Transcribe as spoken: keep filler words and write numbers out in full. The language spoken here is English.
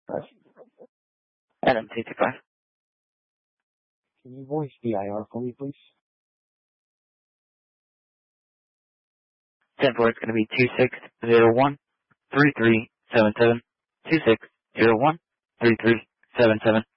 Adam two two five. Can you voice D I R for me, please? ten four is going to be two six zero one three three seven seven. two six zero one three three seven seven.